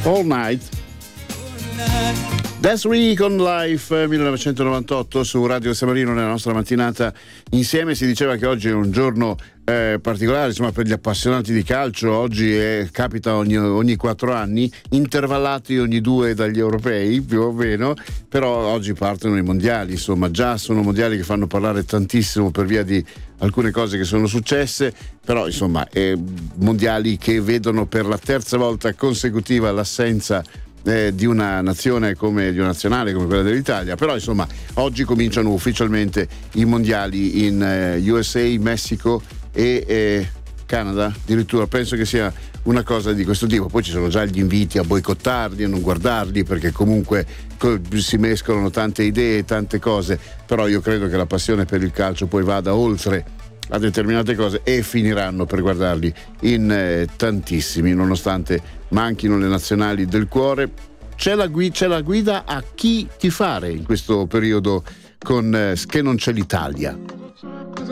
All Night. That's Recon Life 1998 su Radio San Marino. Nella nostra mattinata insieme si diceva che oggi è un giorno particolare, insomma, per gli appassionati di calcio. Oggi capita ogni 4 anni, intervallati ogni 2 dagli europei più o meno, però oggi partono i mondiali, insomma già sono mondiali che fanno parlare tantissimo per via di alcune cose che sono successe, però insomma mondiali che vedono per la terza volta consecutiva l'assenza di una nazione di una nazionale come quella dell'Italia. Però insomma oggi cominciano ufficialmente i mondiali in USA, Messico e Canada, addirittura penso che sia una cosa di questo tipo. Poi ci sono già gli inviti a boicottarli, a non guardarli, perché comunque si mescolano tante idee, tante cose, però io credo che la passione per il calcio poi vada oltre a determinate cose e finiranno per guardarli in tantissimi, nonostante manchino le nazionali del cuore. C'è la guida a chi tifare in questo periodo che non c'è l'Italia.